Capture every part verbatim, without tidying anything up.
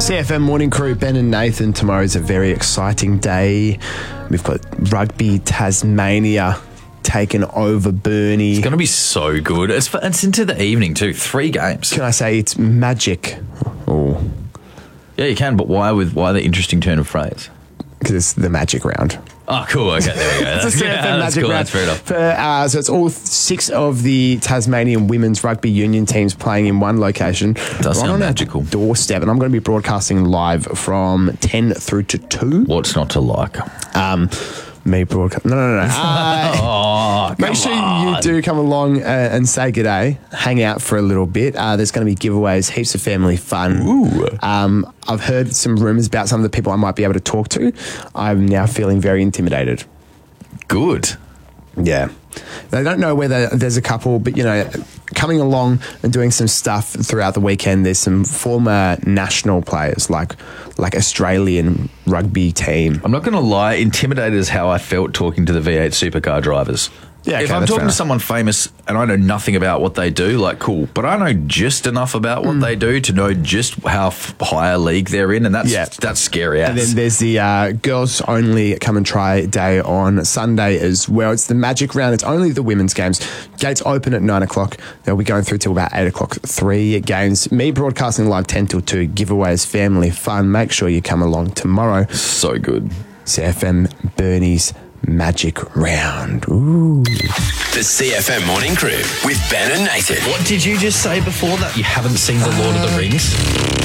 C F M Morning Crew, Ben and Nathan. Tomorrow's a very exciting day. We've got Rugby Tasmania taking over Burnie. It's going to be so good. It's, it's into the evening too. Three games. Can I say it's magic? Oh, yeah, you can. But why with why the interesting turn of phrase? Because it's the magic round. Oh, cool. Okay, there we go. It's a C F M yeah, that's magic cool. round. That's fair enough. For, uh, so it's all six of the Tasmanian women's rugby union teams playing in one location. Does right sound on our magical. doorstep, and I'm going to be broadcasting live from ten through to two. What's not to like? Um, me broadcast. No, no, no. no. Uh, oh, make sure on. you do come along uh, and say g'day, hang out for a little bit. Uh, there's going to be giveaways, heaps of family fun. Ooh. Um, I've heard some rumours about some of the people I might be able to talk to. I'm now feeling very intimidated. Good. Yeah. They don't know whether there's a couple, but, you know, coming along and doing some stuff throughout the weekend, there's some former national players like like Australian rugby team. I'm not going to lie, intimidated is how I felt talking to the V eight supercar drivers. Yeah, okay, if I'm that's talking fair. to someone famous and I know nothing about what they do, like, cool. But I know just enough about what mm. they do to know just how f- high a league they're in, and that's yeah. that's scary. And then there's the uh, girls only come and try day on Sunday as well. It's the magic round. It's only the women's games. Gates open at nine o'clock. They'll be going through till about eight o'clock. Three games. Me broadcasting live ten till two. Giveaways, family fun. Make sure you come along tomorrow. So good. C F M Burnie's Magic Round. Ooh. The C F M Morning Crew with Ben and Nathan. What did you just say before that? You haven't seen The Lord of the Rings?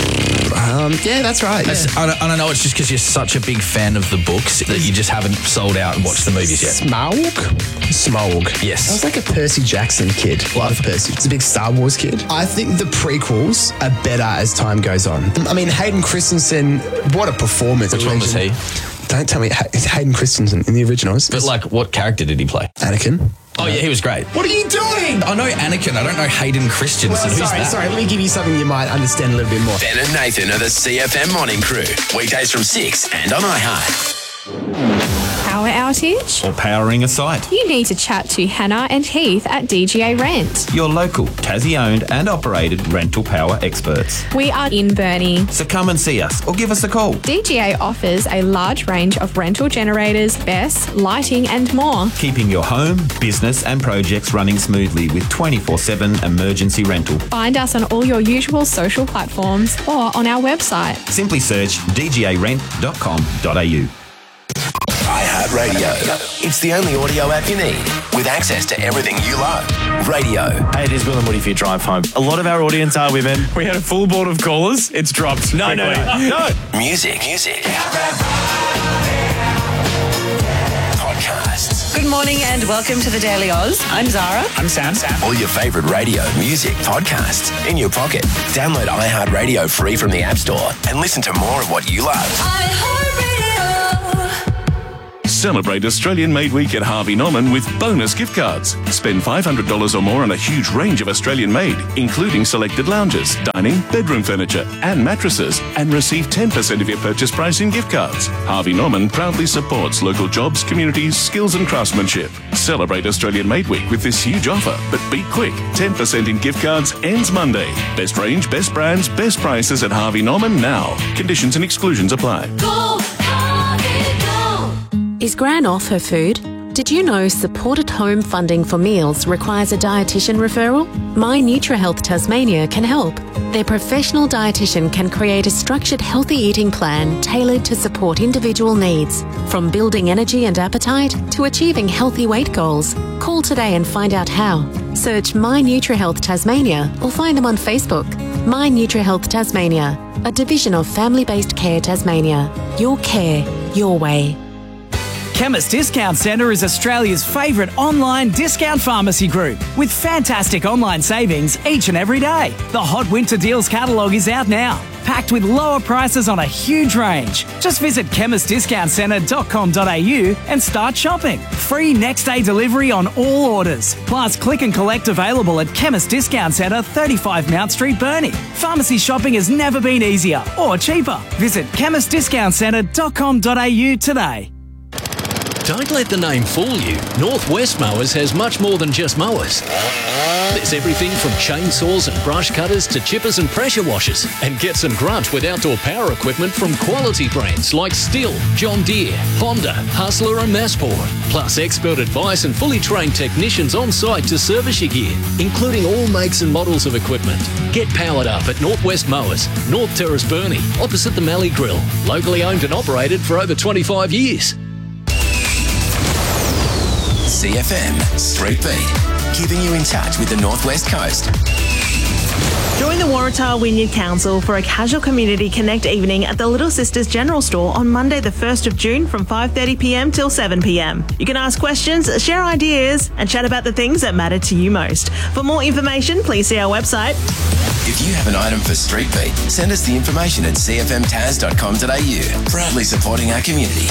Um, yeah, that's right. Yeah. I, don't, I don't know. It's just because you're such a big fan of the books that you just haven't sold out and watched the movies yet. Smaug? Smaug. Yes. I was like a Percy Jackson kid. Love Percy. It's a big Star Wars kid. I think the prequels are better as time goes on. I mean, Hayden Christensen, what a performance. Which one was he? Don't tell me. It's Hayden Christensen in the originals. But, like, what character did he play? Anakin. Oh, yeah, he was great. What are you doing? I know Anakin. I don't know Hayden Christensen. Well, Who's sorry, that? sorry. Let me give you something you might understand a little bit more. Ben and Nathan are the C F M Morning Crew. Weekdays from six and on iHeart. Power outage? Or powering a site. You need to chat to Hannah and Heath at D G A Rent. Your local, Tassie-owned and operated rental power experts. We are in Burnie. So come and see us or give us a call. D G A offers a large range of rental generators, B E S, lighting and more. Keeping your home, business and projects running smoothly with twenty-four seven emergency rental. Find us on all your usual social platforms or on our website. Simply search d g a rent dot com dot a u. iHeartRadio. It's the only audio app you need with access to everything you love. Radio. Hey, it is Will and Woody for your drive home. A lot of our audience are women. We had a full board of callers. It's dropped. No, no, no, no. Music. Music. Podcasts. Good morning and welcome to the Daily Oz. I'm Zara. I'm Sam. Sam. All your favourite radio, music, podcasts in your pocket. Download iHeartRadio free from the App Store and listen to more of what you love. Celebrate Australian Made Week at Harvey Norman with bonus gift cards. Spend five hundred dollars or more on a huge range of Australian made, including selected lounges, dining, bedroom furniture and mattresses, and receive ten percent of your purchase price in gift cards. Harvey Norman proudly supports local jobs, communities, skills and craftsmanship. Celebrate Australian Made Week with this huge offer, but be quick. ten percent in gift cards ends Monday. Best range, best brands, best prices at Harvey Norman now. Conditions and exclusions apply. Go, Harvey, go. Is Gran off her food? Did you know supported home funding for meals requires a dietitian referral? My NutriHealth Tasmania can help. Their professional dietitian can create a structured healthy eating plan tailored to support individual needs, from building energy and appetite to achieving healthy weight goals. Call today and find out how. Search My NutriHealth Tasmania or find them on Facebook. My NutriHealth Tasmania, a division of Family-Based Care Tasmania. Your care, your way. Chemist Discount Centre is Australia's favourite online discount pharmacy group with fantastic online savings each and every day. The Hot Winter Deals catalogue is out now, packed with lower prices on a huge range. Just visit chemist discount centre dot com dot a u and start shopping. Free next day delivery on all orders. Plus click and collect available at Chemist Discount Centre, thirty-five Mount Street, Burnie. Pharmacy shopping has never been easier or cheaper. Visit chemist discount centre dot com dot a u today. Don't let the name fool you. Northwest Mowers has much more than just mowers. There's everything from chainsaws and brush cutters to chippers and pressure washers. And get some grunt with outdoor power equipment from quality brands like Stihl, John Deere, Honda, Hustler and Masport. Plus expert advice and fully trained technicians on site to service your gear, including all makes and models of equipment. Get powered up at Northwest Mowers, North Terrace Burnie, opposite the Mallee Grill. Locally owned and operated for over twenty-five years. C F M Street Beat, keeping you in touch with the Northwest Coast. Join the Waratah Wynyard Council for a casual community connect evening at the Little Sisters General Store on Monday the first of June from five thirty p m till seven p m. You can ask questions, share ideas and chat about the things that matter to you most. For more information, please see our website. If you have an item for Street Beat, send us the information at c f m taz dot com dot a u. Proudly supporting our community.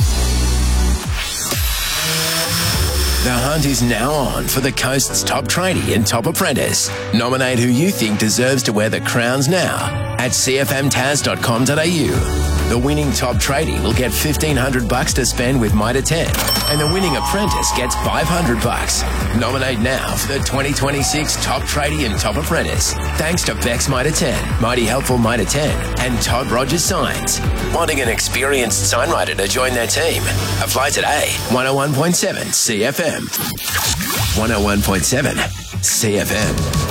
The hunt is now on for the coast's top trainee and top apprentice. Nominate who you think deserves to wear the crowns now at c f m taz dot com dot a u. The winning top tradie will get fifteen hundred bucks to spend with Mitre ten, and the winning apprentice gets five hundred bucks. Nominate now for the twenty twenty-six Top Tradie and Top Apprentice. Thanks to Bex Mitre ten, Mighty Helpful Mitre ten, and Todd Rogers Signs. Wanting an experienced signwriter to join their team? Apply today. one oh one point seven C F M. one oh one point seven C F M.